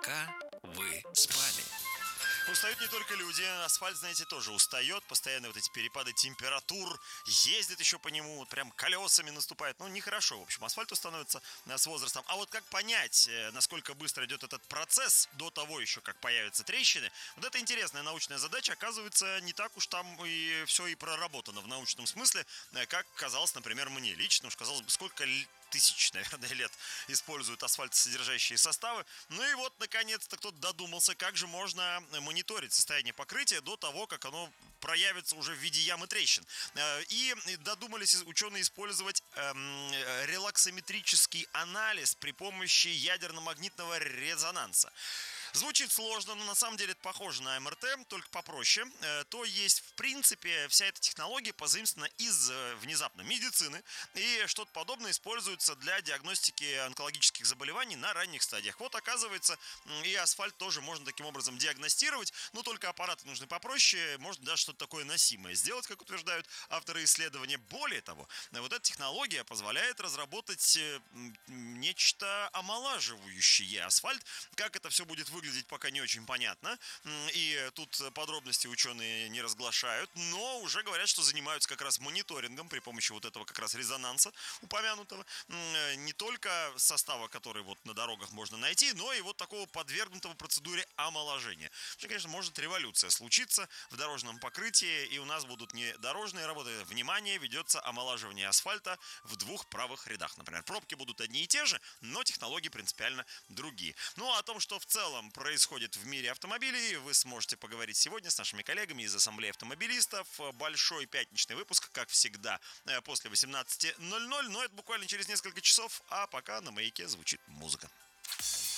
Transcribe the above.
Пока вы спали. Устают не только люди, асфальт, знаете, тоже устает. Постоянно вот эти перепады температур, ездит еще по нему, вот прям колесами наступает. Ну, нехорошо, в общем, асфальту становится с возрастом. А вот как понять, насколько быстро идет этот процесс до того еще, как появятся трещины, вот это интересная научная задача. Оказывается, не так уж там и все и проработано в научном смысле, как казалось, например, мне лично. Уж казалось бы, сколько тысяч, наверное, лет используют асфальтосодержащие составы. Ну и вот, наконец-то, кто-то додумался, как же можно мониторить состояние покрытия до того, как оно проявится уже в виде ям и трещин. И додумались ученые использовать релаксометрический анализ при помощи ядерно-магнитного резонанса. Звучит сложно, но на самом деле это похоже на МРТ, только попроще. То есть, в принципе, вся эта технология позаимствована из внезапно медицины, и что-то подобное используется для диагностики онкологических заболеваний на ранних стадиях. Вот, оказывается, и асфальт тоже можно таким образом диагностировать, но только аппараты нужны попроще, можно даже что-то такое носимое сделать, как утверждают авторы исследования. Более того, вот эта технология позволяет разработать нечто омолаживающее асфальт. Как это все будет выглядеть, пока не очень понятно. И тут подробности ученые не разглашают, но уже говорят, что занимаются как раз мониторингом при помощи вот этого как раз резонанса упомянутого. Не только состава, который вот на дорогах можно найти, но и вот такого подвергнутого процедуре омоложения. Что, конечно, может революция случиться в дорожном покрытии, и у нас будут не дорожные работы. Внимание, ведется омолаживание асфальта в двух правых рядах. Например, пробки будут одни и те же, но технологии принципиально другие. Ну, а о том, что в целом происходит в мире автомобилей, вы сможете поговорить сегодня с нашими коллегами из Ассамблеи автомобилистов. Большой пятничный выпуск, как всегда, после 18:00, но это буквально через несколько часов, а пока на Маяке звучит музыка.